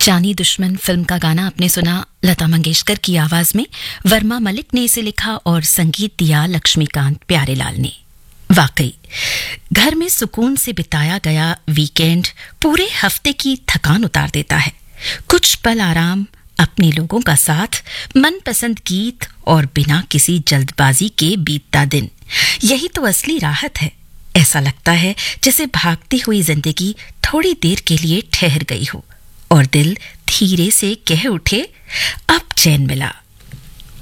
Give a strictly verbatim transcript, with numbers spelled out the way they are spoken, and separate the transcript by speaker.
Speaker 1: जानी दुश्मन फिल्म का गाना आपने सुना लता मंगेशकर की आवाज में। वर्मा मलिक ने इसे लिखा और संगीत दिया लक्ष्मीकांत प्यारेलाल ने। वाकई घर में सुकून से बिताया गया वीकेंड पूरे हफ्ते की थकान उतार देता है। कुछ पल आराम, अपने लोगों का साथ, मनपसंद गीत और बिना किसी जल्दबाजी के बीतता दिन, यही तो असली राहत है। ऐसा लगता है जैसे भागती हुई जिंदगी थोड़ी देर के लिए ठहर गई हो और दिल धीरे से कह उठे, अब चैन मिला।